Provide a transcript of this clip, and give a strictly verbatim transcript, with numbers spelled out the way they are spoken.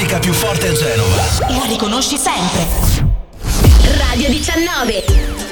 musica più forte a Genova. La riconosci sempre. Radio diciannove.